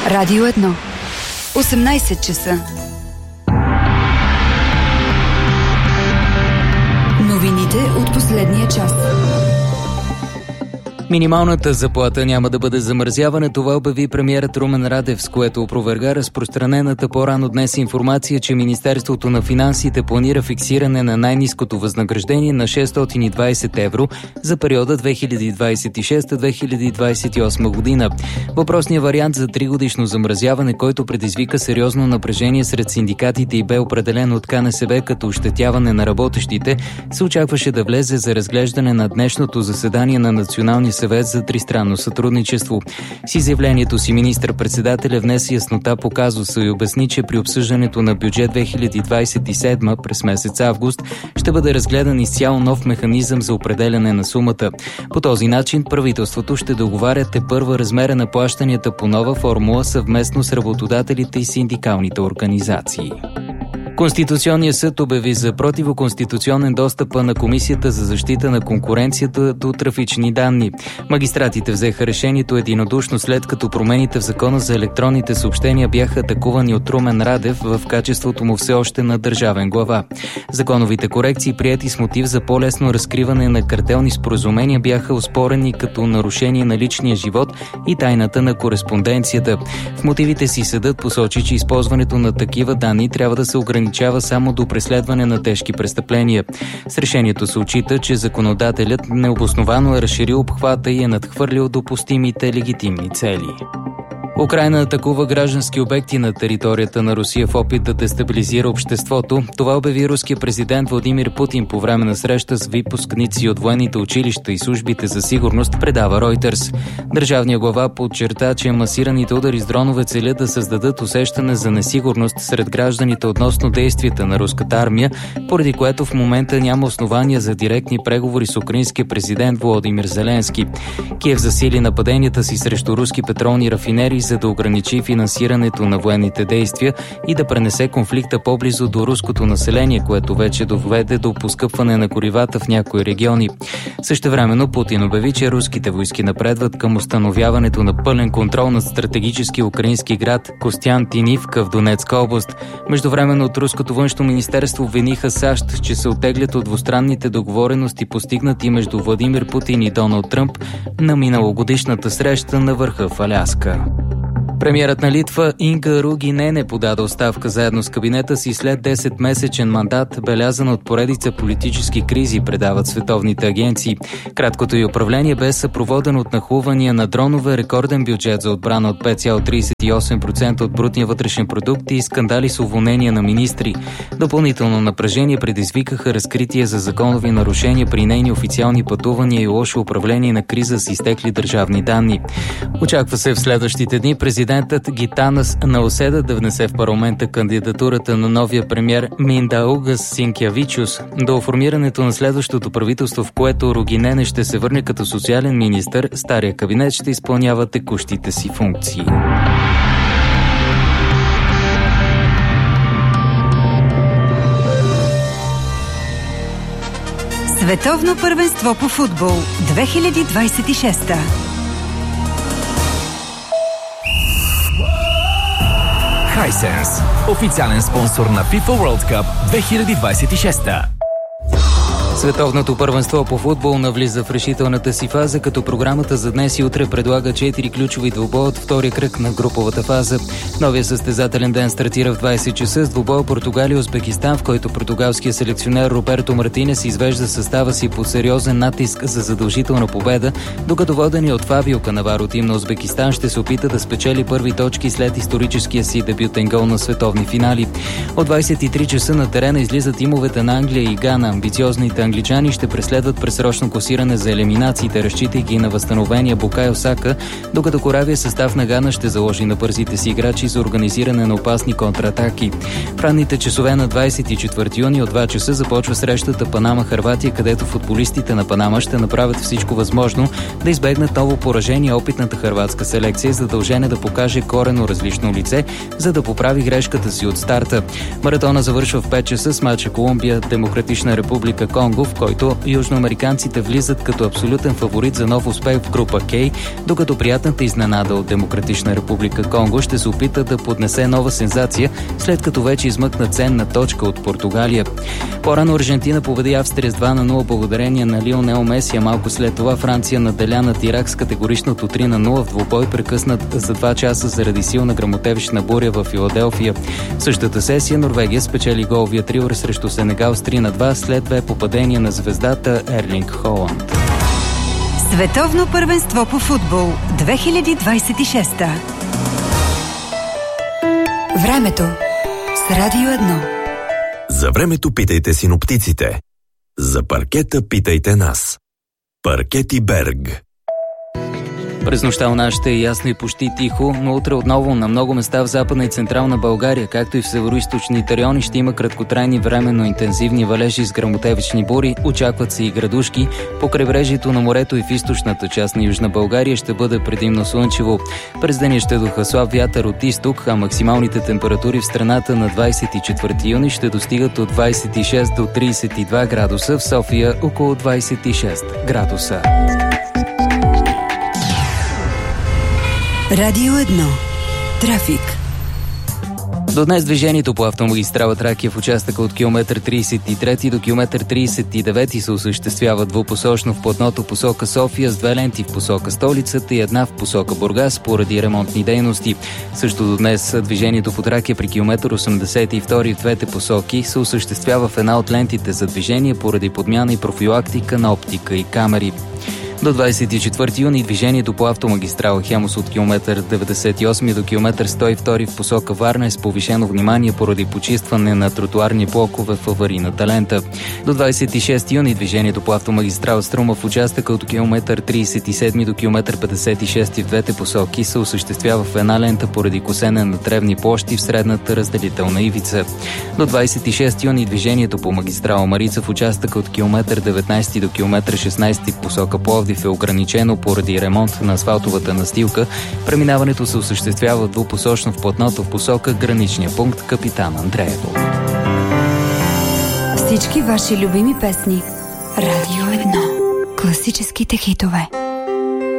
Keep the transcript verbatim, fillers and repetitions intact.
Радио едно. осемнайсет часа. Новините от последния час. Минималната заплата няма да бъде замразяване, това обяви премиерът Румен Радев, с което опроверга разпространената по-рано днес информация, че Министерството на финансите планира фиксиране на най-ниското възнаграждение на шестстотин и двайсет евро за периода две хиляди двайсет и шеста - две хиляди двайсет и осма година. Въпросният вариант за тригодишно замразяване, който предизвика сериозно напрежение сред синдикатите и бе определен от К Н С Б като ощетяване на работещите, се очакваше да влезе за разглеждане на днешното заседание на Националния съвет за тристранно сътрудничество. С изявлението си министър-председателя внесе яснота по казуса и обясни, че при обсъждането на бюджет две хиляди двайсет и седма през месец август ще бъде разгледан изцяло нов механизъм за определяне на сумата. По този начин правителството ще договаря тепърва размера на плащанията по нова формула съвместно с работодателите и синдикалните организации. Конституционният съд обяви за противоконституционен достъпа на Комисията за защита на конкуренцията до трафични данни. Магистратите взеха решението единодушно, след като промените в Закона за електронните съобщения бяха атакувани от Румен Радев в качеството му все още на държавен глава. Законовите корекции, приети с мотив за по-лесно разкриване на картелни споразумения, бяха оспорени като нарушение на личния живот и тайната на кореспонденцията. В мотивите си съдът посочи, че използването на такива данни трябва да се ограничава само до преследване на тежки престъпления. С решението се отчита, че законодателят необосновано е разширил обхвата и е надхвърлил допустимите легитимни цели. Украйна атакува граждански обекти на територията на Русия в опит да дестабилизира обществото. Това обяви руския президент Владимир Путин по време на среща с випускници от военните училища и службите за сигурност, предава Reuters. Държавният глава подчерта, че масираните удари с дронове целят да създадат усещане за несигурност сред гражданите относно действията на руската армия, поради което в момента няма основания за директни преговори с украинския президент Володимир Зеленски. Киев засили нападенията си срещу руски петролни рафинери, за да ограничи финансирането на военните действия и да пренесе конфликта по-близо до руското население, което вече доведе до поскъпване на горивата в някои региони. Същевременно Путин обяви, че руските войски напредват към установяването на пълен контрол над стратегически украински град Костянтинивка в Донецка област. Междувременно от руското външно министерство обвиниха САЩ, че се оттеглят от двустранните договорености, постигнати между Владимир Путин и Доналд Тръмп на миналогодишната среща на върха в Аляска. Премиерът на Литва Инга Ругинене подаде оставка заедно с кабинета си след десетмесечен мандат, белязан от поредица политически кризи, предават световните агенции. Краткото й управление бе съпроводено от нахлувания на дронове, рекорден бюджет за отбрана от пет цяло трийсет и осем процента от брутния вътрешен продукт и скандали с уволнения на министри. Допълнително напрежение предизвикаха разкрития за законови нарушения при нейни официални пътувания и лошо управление на криза с изтекли държавни данни. Очаква се в следващите дни президентът Гитанас Науседа да внесе в парламента кандидатурата на новия премиер Миндаугас Синкявичус. До формирането на следващото правителство, в което Ругинене ще се върне като социален министър, стария кабинет ще изпълнява текущите си функции. Световно първенство по футбол две хиляди двайсет и шеста. Hisense, официален спонсор на FIFA World Cup две хиляди двайсет и шеста. Световното първенство по футбол навлиза в решителната си фаза, като програмата за днес и утре предлага четири ключови двубоя от втория кръг на груповата фаза. Новия състезателен ден стартира в двайсет часа с двубоя Португалия-Узбекистан, в който португалският селекционер Роберто Мартинес извежда състава си по сериозен натиск за задължителна победа, докато водени от Фабио Канаваро тим на Узбекистан ще се опита да спечели първи точки след историческия си дебютен гол на световни финали. От двайсет и три часа на терена излизат тимовете на Англия и Гана. Амбициозните англичани ще преследват пресрочно класиране за елиминациите, разчитайки на възстановения Букайо Сака, докато коравия състав на Гана ще заложи на бързите си играчи за организиране на опасни контратаки. В ранните часове на двайсет и четвърти юни от два часа започва срещата Панама-Хърватия, където футболистите на Панама ще направят всичко възможно да избегнат ново поражение. Опитната хърватска селекция е задължена да покаже коренно различно лице, за да поправи грешката си от старта. Маратона завършва в пет часа с мача Колумбия, Демократична република Конго. Конго, в който южноамериканците влизат като абсолютен фаворит за нов успех в група К, докато приятната изненада от Демократична република Конго ще се опита да поднесе нова сензация, след като вече измъкна ценна точка от Португалия. По-рано Аржентина победи Австрия с два на нула благодарение на Лионел Меси, а малко след това Франция наделя над Ирак с категоричното три на нула в двубой, прекъснат за два часа заради силна гръмотевична буря в Филаделфия. В същата сесия Норвегия спечели головия триор срещу Сенегал с три на два след две попадения на звездата Ерлинг Холанд. Световно първенство по футбол две хиляди двадесет и шеста. Времето с Радио едно. За времето питайте синоптиците. За паркета питайте нас. Паркети Берг. През нощта у нас ще е ясно и почти тихо, но утре отново на много места в Западна и Централна България, както и в североизточните райони, ще има краткотрайни временно интензивни валежи с гръмотевични бури, очакват се и градушки. По крайбрежието на морето и в източната част на Южна България ще бъде предимно слънчево. През деня ще духа слаб вятър от изток, а максималните температури в страната на двадесет и четвърти юни ще достигат от двадесет и шест до тридесет и два градуса, в София около двадесет и шест градуса. Радио едно. Трафик. До днес движението по автомагистрала Тракия в участъка от километър тридесет и трети до километър тридесет и девети се осъществява двупосочно в платното посока София с две ленти в посока столицата и една в посока Бургас поради ремонтни дейности. Също до днес движението по Тракия при километър осемдесет и втори в двете посоки се осъществява в една от лентите за движение поради подмяна и профилактика на оптика и камери. До двадесет и четвърти юни движението по автомагистрала Хемус от километър деветдесет и осми до километър сто и втори в посока Варна е с повишено внимание поради почистване на тротуарни блокове в аварийната лента. До двадесет и шести юни движението по автомагистрала Струма в участъка от километър тридесет и седми до километър петдесет и шести в двете посоки се осъществява в една лента поради косене на тревни площи в средната разделителна ивица. До двадесет и шести юни движението по магистрала Марица в участъка от километър деветнадесети до километър шестнадесети в посока Пловдив е ограничено поради ремонт на асфалтовата настилка. Преминаването се осъществява двупосочно в платното в посока граничния пункт Капитан Андреево. Всички ваши любими песни. Радио едно. Класическите хитове.